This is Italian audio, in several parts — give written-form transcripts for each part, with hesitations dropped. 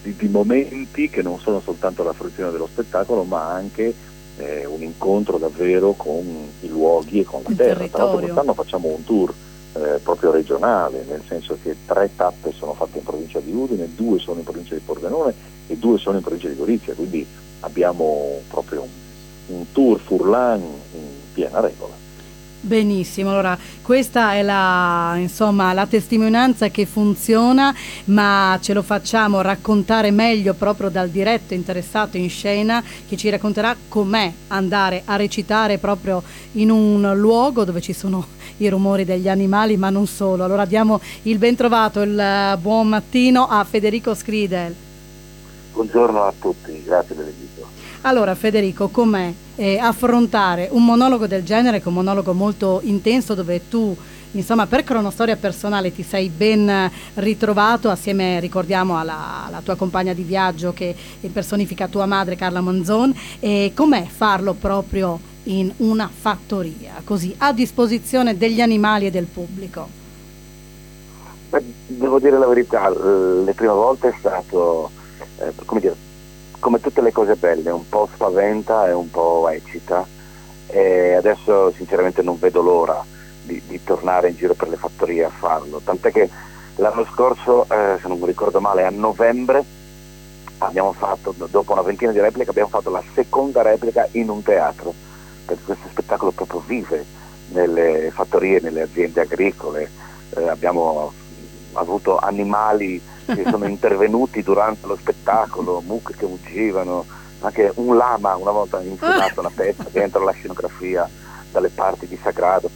di momenti che non sono soltanto la fruizione dello spettacolo, ma anche un incontro davvero con i luoghi e con la terra. Tra l'altro quest'anno facciamo un tour proprio regionale, nel senso che 3 tappe sono fatte in provincia di Udine, 2 sono in provincia di Pordenone e 2 sono in provincia di Gorizia, quindi abbiamo proprio un tour Furlan in piena regola. Benissimo, allora questa è la testimonianza che funziona, ma ce lo facciamo raccontare meglio proprio dal diretto interessato in scena, che ci racconterà com'è andare a recitare proprio in un luogo dove ci sono i rumori degli animali, ma non solo. Allora diamo il ben trovato, il buon mattino a Federico Skridel. Buongiorno a tutti, grazie dell'invito. Allora Federico, com'è affrontare un monologo del genere, che è un monologo molto intenso, dove tu, insomma, per cronostoria personale ti sei ben ritrovato assieme, ricordiamo, alla tua compagna di viaggio che personifica tua madre, Carla Monzon, e com'è farlo proprio in una fattoria, così a disposizione degli animali e del pubblico? Beh, devo dire la verità, le prime volte è stato, come tutte le cose belle, un po' spaventa e un po' eccita, e adesso sinceramente non vedo l'ora di tornare in giro per le fattorie a farlo, tant'è che l'anno scorso, se non mi ricordo male, a novembre abbiamo fatto, dopo una ventina di repliche, abbiamo fatto la seconda replica in un teatro, perché questo spettacolo proprio vive nelle fattorie, nelle aziende agricole. Abbiamo avuto animali che sono intervenuti durante lo spettacolo, mucche che uggivano, anche un lama una volta ha infilato una testa dentro la scenografia dalle parti di Sagrado.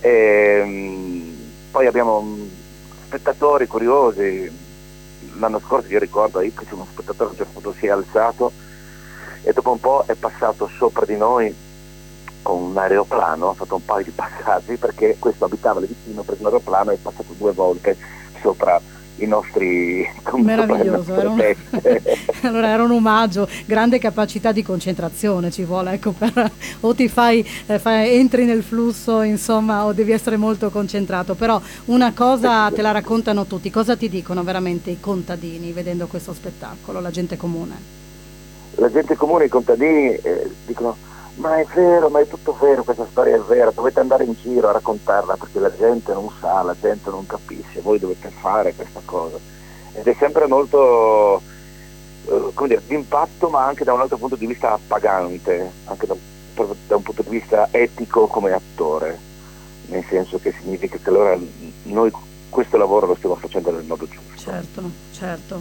Poi abbiamo spettatori curiosi. L'anno scorso io ricordo che c'è uno spettatore che a un certo punto si è alzato e dopo un po' è passato sopra di noi con un aeroplano, ha fatto un paio di passaggi, perché questo abitava lì vicino, ha preso un aeroplano e è passato 2 volte sopra i nostri. Meraviglioso, allora era un omaggio, grande capacità di concentrazione ci vuole, ecco, o ti entri nel flusso, insomma, o devi essere molto concentrato. Però una cosa te la raccontano tutti, cosa ti dicono veramente i contadini vedendo questo spettacolo, la gente comune? La gente comune, i contadini dicono: ma è vero, ma è tutto vero, questa storia è vera, dovete andare in giro a raccontarla, perché la gente non sa, la gente non capisce, voi dovete fare questa cosa. Ed è sempre molto, d'impatto, ma anche da un altro punto di vista appagante, anche da un punto di vista etico come attore, nel senso che significa che allora noi questo lavoro lo stiamo facendo nel modo giusto. Certo.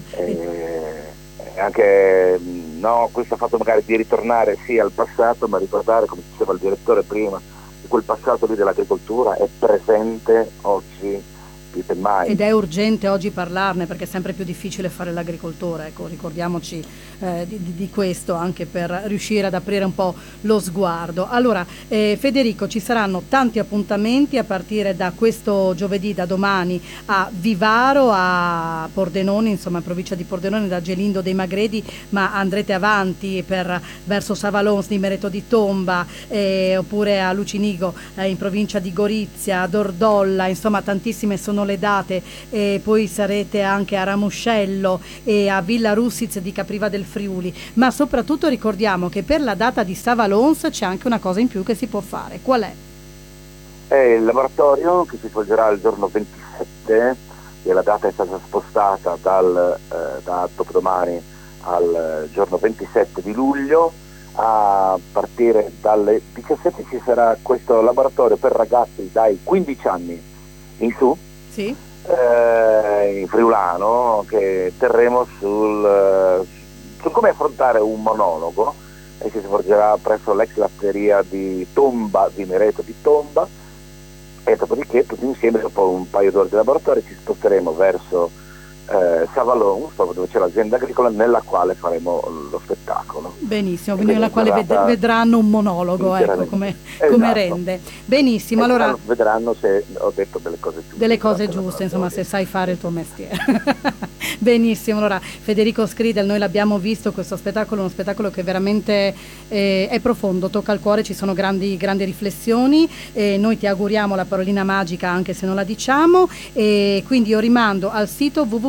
Anche questo fatto magari di ritornare sì al passato, ma ricordare, come diceva il direttore prima, che quel passato lì dell'agricoltura è presente oggi più che mai. Ed è urgente oggi parlarne, perché è sempre più difficile fare l'agricoltore, ecco, ricordiamoci di questo, anche per riuscire ad aprire un po' lo sguardo. Allora Federico, ci saranno tanti appuntamenti a partire da questo giovedì, da domani, a Vivaro, a Pordenone, insomma in provincia di Pordenone, da Gelindo dei Magredi, ma andrete avanti verso Savalons di Mereto di Tomba, oppure a Lucinigo in provincia di Gorizia, a Dordolla, insomma tantissime sono le date, e poi sarete anche a Ramuscello e a Villa Russiz di Capriva del Friuli, ma soprattutto ricordiamo che per la data di Savalons c'è anche una cosa in più che si può fare. Qual è? È il laboratorio che si svolgerà il giorno 27, e la data è stata spostata da dopodomani al giorno 27 di luglio. A partire dalle 17 ci sarà questo laboratorio per ragazzi dai 15 anni in su, sì, in friulano, che terremo su come affrontare un monologo, e si svolgerà presso l'ex latteria di Tomba, di Mereto di Tomba, e dopodiché tutti insieme, dopo un paio d'ore di laboratorio, ci sposteremo verso Savalons, dove c'è l'azienda agricola nella quale faremo lo spettacolo. Benissimo, quindi nella quale vedranno un monologo, ecco, come rende. Benissimo, allora vedranno se ho detto delle cose giuste. Delle cose giuste, insomma, se sai fare il tuo mestiere. Benissimo, allora Federico Skridel, noi l'abbiamo visto questo spettacolo, uno spettacolo che veramente è profondo, tocca al cuore, ci sono grandi riflessioni, e noi ti auguriamo la parolina magica anche se non la diciamo, e quindi io rimando al sito www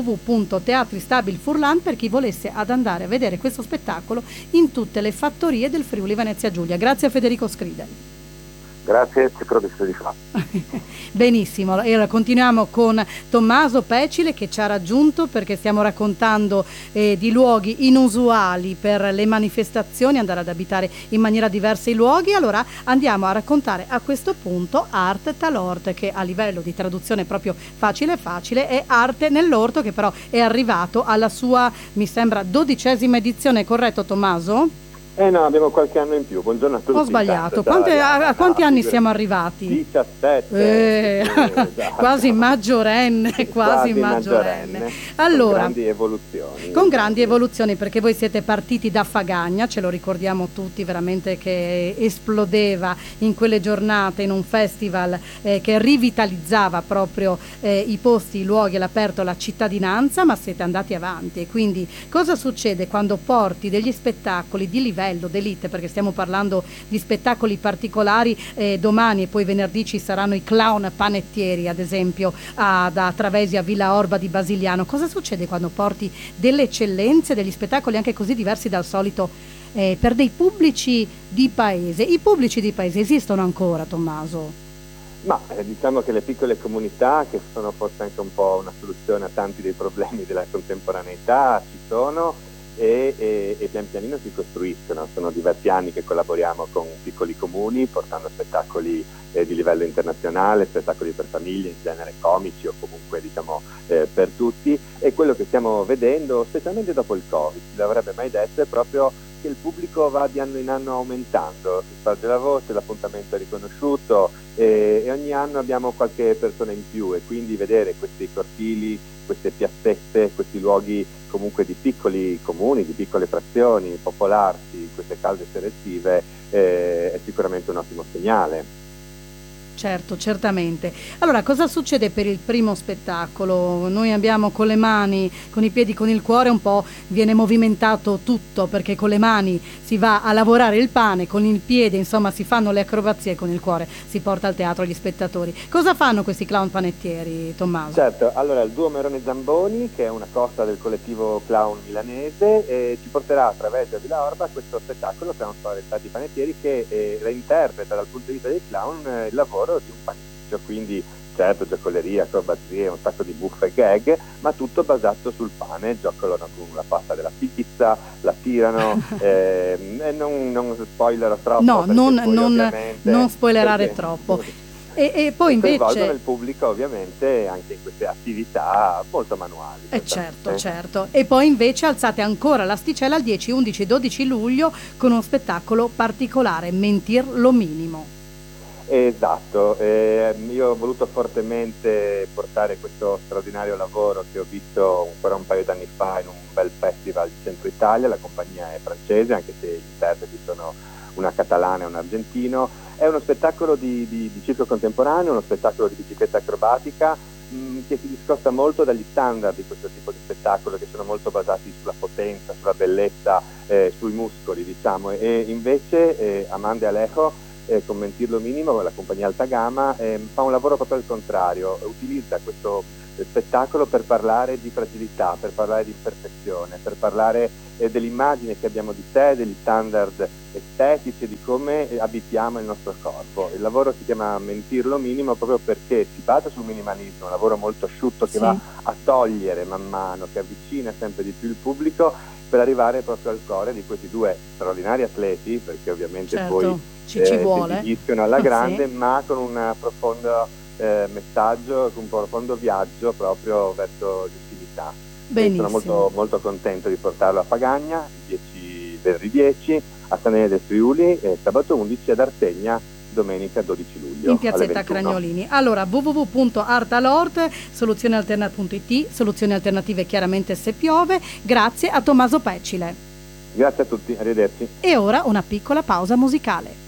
www.teatristabil.furlan per chi volesse ad andare a vedere questo spettacolo in tutte le fattorie del Friuli Venezia Giulia. Grazie a Federico Scridel. Grazie, cercherò di fare. Benissimo, e ora continuiamo con Tommaso Pecile che ci ha raggiunto perché stiamo raccontando di luoghi inusuali per le manifestazioni, andare ad abitare in maniera diversa i luoghi. Allora andiamo a raccontare a questo punto Arte Talort, che a livello di traduzione proprio facile è Arte nell'orto, che però è arrivato alla sua, mi sembra, 12ª edizione, corretto Tommaso? No, abbiamo qualche anno in più. Buongiorno a tutti. Ho sbagliato. A quanti anni siamo arrivati? 17. Quasi maggiorenne, quasi maggiorenne. Allora, con grandi evoluzioni, perché voi siete partiti da Fagagna, ce lo ricordiamo tutti, veramente, che esplodeva in quelle giornate, in un festival che rivitalizzava proprio i posti, i luoghi all'aperto, la cittadinanza, ma siete andati avanti. E quindi cosa succede quando porti degli spettacoli di livello d'elite, perché stiamo parlando di spettacoli particolari, domani e poi venerdì ci saranno i clown panettieri, ad esempio da Travesi a Villa Orba di Basiliano. Cosa succede quando porti delle eccellenze, degli spettacoli anche così diversi dal solito per dei pubblici di paese? I pubblici di paese esistono ancora, Tommaso? Ma diciamo che le piccole comunità, che sono forse anche un po' una soluzione a tanti dei problemi della contemporaneità, ci sono e pian pianino si costruiscono. Sono diversi anni che collaboriamo con piccoli comuni portando spettacoli di livello internazionale, spettacoli per famiglie, in genere comici o comunque diciamo per tutti, e quello che stiamo vedendo, specialmente dopo il Covid, chi l'avrebbe mai detto, è proprio che il pubblico va di anno in anno aumentando, si sparge la voce, l'appuntamento è riconosciuto e ogni anno abbiamo qualche persona in più, e quindi vedere questi cortili, queste piazzette, questi luoghi comunque di piccoli comuni, di piccole frazioni, popolarsi, queste case selettive è sicuramente un ottimo segnale. Certo, certamente. Allora, cosa succede per il primo spettacolo? Noi abbiamo con le mani, con i piedi, con il cuore, un po' viene movimentato tutto, perché con le mani si va a lavorare il pane, con il piede, insomma, si fanno le acrobazie, con il cuore si porta al teatro gli spettatori. Cosa fanno questi clown panettieri, Tommaso? Certo, allora il duo Merone Zamboni, che è una cosa del collettivo clown milanese, ci porterà attraverso Villa Orba questo spettacolo Clown Stati Panettieri, che reinterpreta dal punto di vista dei clown il lavoro di un panificio, quindi certo giocoleria, acrobazie, un sacco di buffe gag, ma tutto basato sul pane. Giocolano con la pasta della pizza, la tirano e non spoilerò troppo. No, non spoilerare troppo. E poi invece coinvolgono il pubblico ovviamente anche in queste attività molto manuali. Certo. E poi invece alzate ancora l'asticella al 10, 11, 12 luglio con uno spettacolo particolare, Mentir lo minimo. Esatto, io ho voluto fortemente portare questo straordinario lavoro che ho visto ancora un paio d'anni fa in un bel festival di Centro Italia. La compagnia è francese, anche se gli interpreti sono una catalana e un argentino. È uno spettacolo di circo contemporaneo, uno spettacolo di bicicletta acrobatica che si discosta molto dagli standard di questo tipo di spettacolo, che sono molto basati sulla potenza, sulla bellezza, sui muscoli, diciamo, e invece Amanda Alejo con Mentirlo Minimo, la compagnia Alta Gamma, fa un lavoro proprio al contrario, utilizza questo spettacolo per parlare di fragilità, per parlare di imperfezione, per parlare dell'immagine che abbiamo di sé, degli standard estetici e di come abitiamo il nostro corpo. Il lavoro si chiama Mentirlo Minimo proprio perché si basa sul minimalismo, un lavoro molto asciutto che va a togliere man mano, che avvicina sempre di più il pubblico, per arrivare proprio al cuore di questi due straordinari atleti, perché ovviamente poi ci vuole, si esistono alla grande, ma con un profondo messaggio, con un profondo viaggio proprio verso l'utilità. Sono molto, molto contento di portarlo a Fagagna venerdì 10, a Stanene del Friuli, sabato 11 ad Artegna, domenica 12 luglio in piazzetta Cragnolini. Allora www.artalort, soluzionealternative.it, soluzioni alternative chiaramente se piove. Grazie a Tommaso Pecile. Grazie a tutti, arrivederci. E ora una piccola pausa musicale.